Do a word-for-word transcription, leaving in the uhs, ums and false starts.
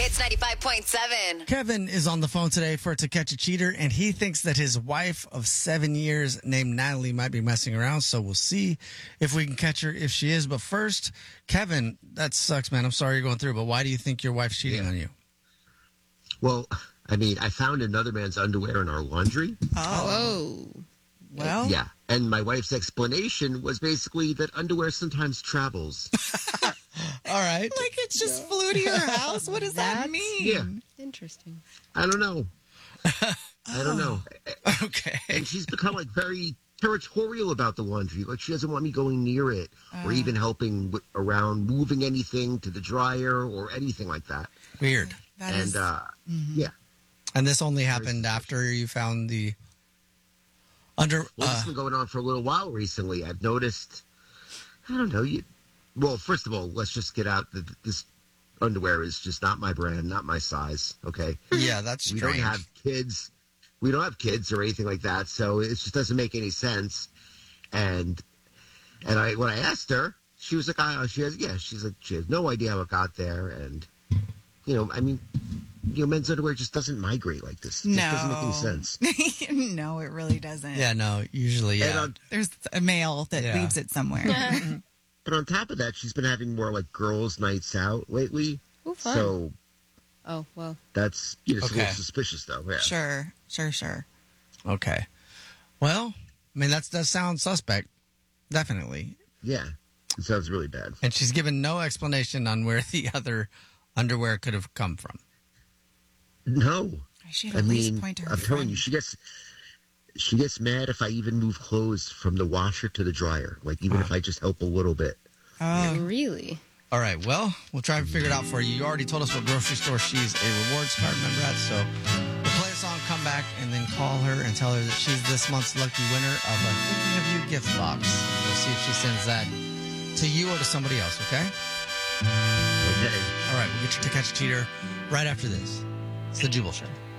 Hits ninety-five point seven. Kevin is on the phone today for To Catch a Cheater, and he thinks that his wife of seven years named Natalie might be messing around, so we'll see if we can catch her if she is. But first, Kevin, that sucks, man. I'm sorry you're going through, but why do you think your wife's cheating Yeah. on you? Well, I mean, I found another man's underwear in our laundry. Oh. Well, Yeah. And my wife's explanation was basically that underwear sometimes travels. All right. like it just flew to your house. What does that That's- mean? Yeah. Interesting. I don't know. I don't know. Okay. And she's become like very territorial about the laundry. Like she doesn't want me going near it or even helping w- around moving anything to the dryer or anything like that. Weird. That and is- uh, yeah. And this only happened after you found the under. Well, this Uh, has been going on for a little while recently. I've noticed, I don't know. You, well, first of all, let's just get out that this underwear is just not my brand, not my size. Okay. yeah, that's We strange. don't have kids. We don't have kids or anything like that. So it just doesn't make any sense. And, and I, when I asked her, she was like, oh, she has, yeah, she's like, she has no idea how it got there. And, you know, I mean, you know, men's underwear just doesn't migrate like this. It no. just doesn't make any sense. no, it really doesn't. Yeah, no, usually, And yeah. on, There's a male that Yeah. leaves it somewhere. but on top of that, she's been having more like girls' nights out lately. Oh, fun. So Oh, well. that's, you know, it's a Okay. little suspicious though. Yeah. Sure, sure, sure. Okay. Well, I mean, that does sound suspect. Definitely. Yeah. It sounds really bad. And she's given no explanation on where the other underwear could have come from. No. She should I at least mean, point to her I'm telling friend. you, she gets she gets mad if I even move clothes from the washer to the dryer. Like even if I just help a little bit. Oh, Really? All right. Well, we'll try and figure it out for you. You already told us what grocery store she's a rewards card member at. So we'll play a song, come back, and then call her and tell her that she's this month's lucky winner of a Thinking of You gift box. We'll see if she sends that to you or to somebody else, okay? Okay. All right. We'll get you To Catch a Cheater right after this. It's The Jubal Show.